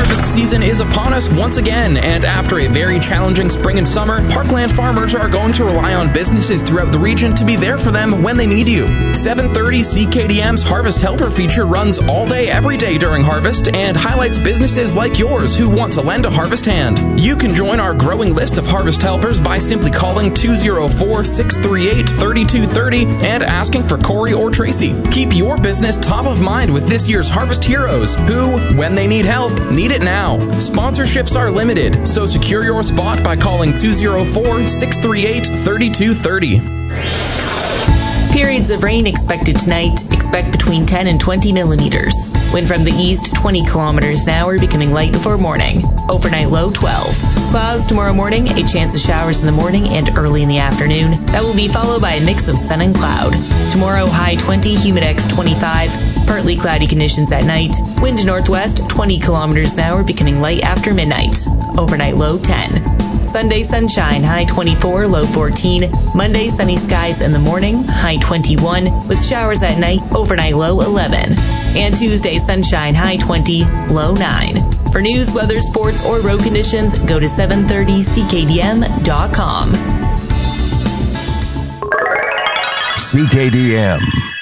Harvest season is upon us once again, and after a very challenging spring and summer, Parkland farmers are going to rely on businesses throughout the region to be there for them when they need you. 730 CKDM's Harvest Helper feature runs all day, every day during harvest, and highlights businesses like yours who want to lend a harvest hand. You can join our growing list of Harvest Helpers by simply calling 204-638-3230 and asking for Corey or Tracy. Keep your business top of mind with this year's Harvest Heroes, who, when they need help, need it now. Sponsorships are limited, so secure your spot by calling 204-638-3230. Periods of rain expected tonight. Expect between 10 and 20 millimeters. Wind from the east, 20 kilometers an hour, becoming light before morning. Overnight low 12. Clouds tomorrow morning, a chance of showers in the morning and early in the afternoon. That will be followed by a mix of sun and cloud. Tomorrow, high 20, humidex 25. Partly cloudy conditions at night. Wind northwest, 20 kilometers an hour, becoming light after midnight. Overnight low 10. Sunday sunshine, high 24, low 14. Monday sunny skies in the morning, high 21, with showers at night, overnight low 11. And Tuesday sunshine, high 20, low 9. For news, weather, sports, or road conditions, go to 730ckdm.com. CKDM.